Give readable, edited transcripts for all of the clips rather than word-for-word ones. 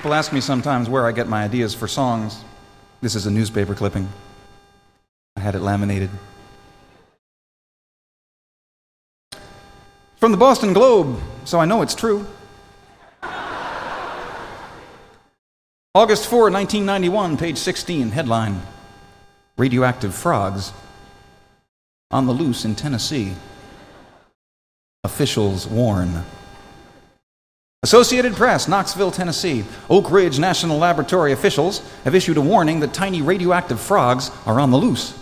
People ask me sometimes where I get my ideas for songs. This is a newspaper clipping. I had it laminated. From the Boston Globe, so I know it's true. August 4, 1991, page 16, headline: Radioactive frogs on the loose in Tennessee. Officials warn. Associated Press, Knoxville, Tennessee. Oak Ridge National Laboratory officials have issued a warning that tiny radioactive frogs are on the loose.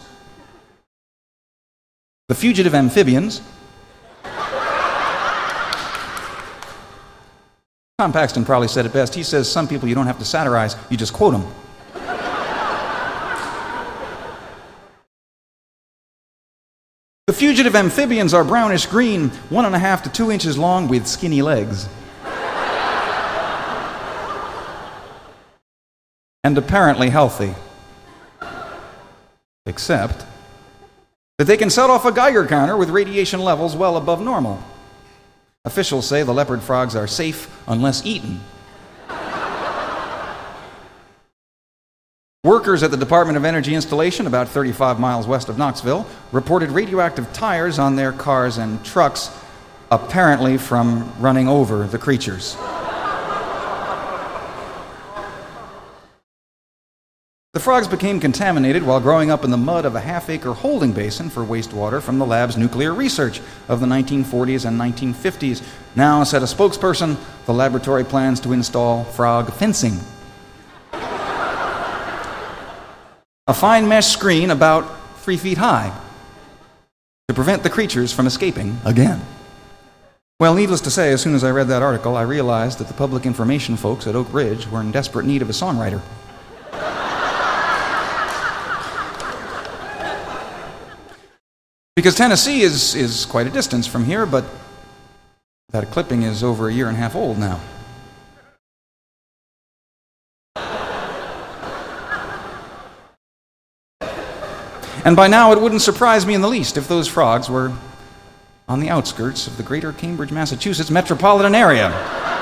The fugitive amphibians. Tom Paxton probably said it best. He says some people you don't have to satirize, you just quote them. The fugitive amphibians are brownish green, 1.5 to 2 inches long with skinny legs. And apparently healthy. Except that they can set off a Geiger counter with radiation levels well above normal. Officials say the leopard frogs are safe unless eaten. Workers at the Department of Energy installation, about 35 miles west of Knoxville, reported radioactive tires on their cars and trucks, apparently from running over the creatures. The frogs became contaminated while growing up in the mud of a half-acre holding basin for wastewater from the lab's nuclear research of the 1940s and 1950s. Now, said a spokesperson, the laboratory plans to install frog fencing. A fine mesh screen about 3 feet high to prevent the creatures from escaping again. Well, needless to say, as soon as I read that article, I realized that the public information folks at Oak Ridge were in desperate need of a songwriter. Because Tennessee is quite a distance from here, but that clipping is over 1.5 years old now. And by now it wouldn't surprise me in the least if those frogs were on the outskirts of the greater Cambridge, Massachusetts metropolitan area.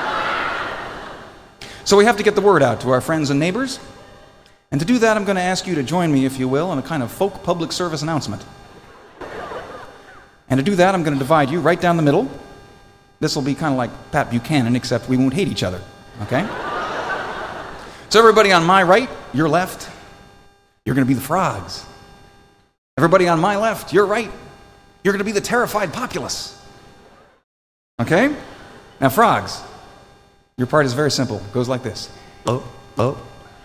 So we have to get the word out to our friends and neighbors. And to do that, I'm going to ask you to join me, if you will, in a kind of folk public service announcement. And to do that, I'm going to divide you right down the middle. This will be kind of like Pat Buchanan, except we won't hate each other, okay? So everybody on my right, your left, you're going to be the frogs. Everybody on my left, your right, you're going to be the terrified populace. Okay? Now, frogs, your part is very simple. It goes like this. Oh, oh.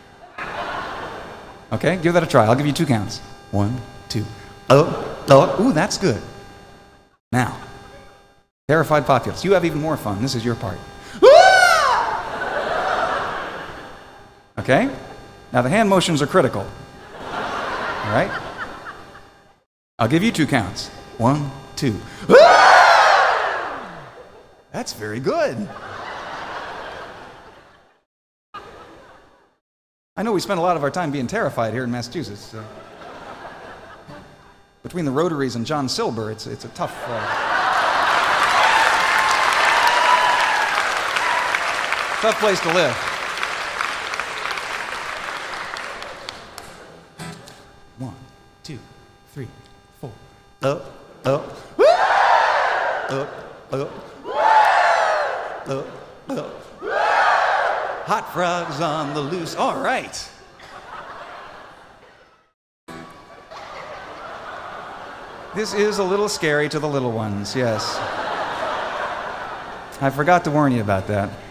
Okay, give that a try. I'll give you 2 counts. 1, 2. Oh, oh. Ooh, that's good. Now, terrified populace, you have even more fun. This is your part. Okay? Now, the hand motions are critical. All right? I'll give you 2 counts. 1, 2. That's very good. I know we spend a lot of our time being terrified here in Massachusetts. So. Between the Rotaries and John Silber, it's a tough... tough place to live. 1, 2, 3, 4. Up, up. Up, up. Up, up. Hot frogs on the loose. All right. This is a little scary to the little ones, yes. I forgot to warn you about that.